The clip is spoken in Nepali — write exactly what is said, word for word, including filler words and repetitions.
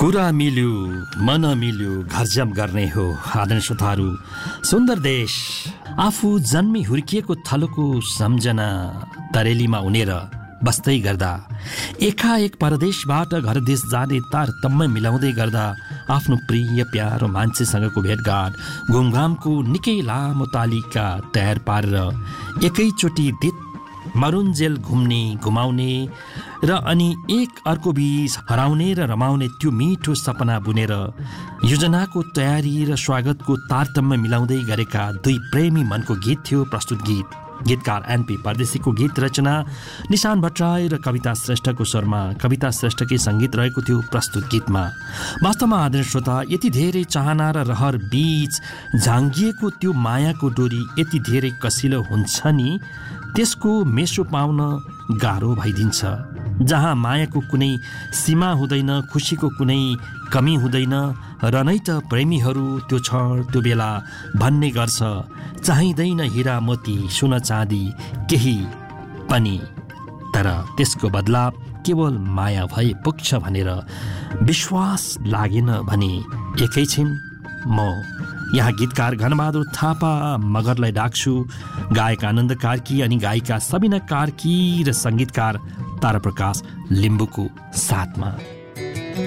कुरा मिल्यो मन मिल्यो घरजम गर्ने हो। आदरणीय श्रोताहरू, सुन्दर देश आफू जन्मी हुर्किएको थलोको सम्झना तरेलीमा उनेर बस्दै गर्दा एकाएक परदेशबाट घर देश जाने तारतम्य मिलाउँदै गर्दा आफ्नो प्रिय प्यारो मान्छेसँगको भेटघाट घुमघामको निकै लामो तालिका तयार पारेर एकैचोटि दित मरुन्जेल घुम्ने घुमाउने र अनि एक अर्को बीच हराउने र रमाउने त्यो मिठो सपना बुनेर योजनाको तयारी र स्वागतको तारतम्य मिलाउँदै गरेका दुई प्रेमी मनको गीत थियो प्रस्तुत गीत। गीतकार एनपी परदेशीको गीत रचना निशान भट्टराई र कविता श्रेष्ठको स्वरमा कविता श्रेष्ठकै सङ्गीत रहेको थियो प्रस्तुत गीतमा। वास्तवमा आदरणीय श्रोता, यति धेरै चाहना र रहर बीच झाङ्गिएको त्यो मायाको डोरी यति धेरै कसिलो हुन्छ नि, त्यसको मेसो पाउन गाह्रो भइदिन्छ। जहाँ मायाको कुनै सीमा हुँदैन, खुसीको कुनै कमी हुँदैन र नै त प्रेमीहरू त्यो क्षण त्यो बेला भन्ने गर्छ, चाहिँदैन हिरा मोती सुन चाँदी केही पनि, तर त्यसको बदला केवल माया भए पुग्छ भनेर विश्वास लागेन भने एकैछिन म यहाँ गीतकार घनबहादुर थापा मगरलाई डाक्छु, गायक आनन्द कार्की अनि गायिका सबिना कार्की र सङ्गीतकार ताराप्रकाश लिम्बूको साथमा।